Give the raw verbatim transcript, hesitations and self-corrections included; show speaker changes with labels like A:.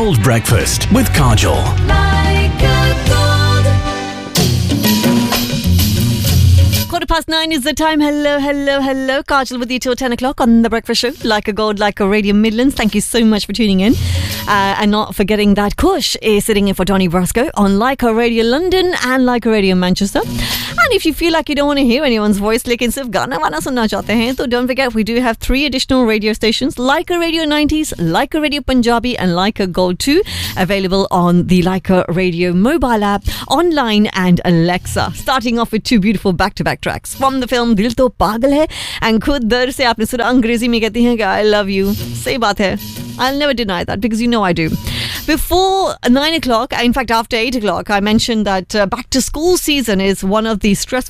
A: Gold Breakfast with Kajol.
B: Quarter past nine is the time. Hello, hello, hello. Kajal with you till ten o'clock on The Breakfast Show. Like a Gold, Like a Radio Midlands. Thank you so much for tuning in. Uh, and not forgetting that Kush is sitting in for Donny Brasco on Like a Radio London and Like a Radio Manchester. And if you feel like you don't want to hear anyone's voice, लेकिन सिर्फ गाना वाना सुनना चाहते हैं, तो don't forget we do have three additional radio stations, Like a Radio nineties, Like a Radio Punjabi and Like a Gold two, available on the Like a Radio mobile app, online and Alexa. Starting off with two beautiful back-to-back tracks from the film दिल तो पागल है, and खुद दर से आपने सुना अंग्रेजी में कहती हैं कि I love you. सही बात है. I'll never deny that because you know I do. Before nine o'clock, in fact after eight o'clock, I mentioned that uh, back to school season is one of the stressful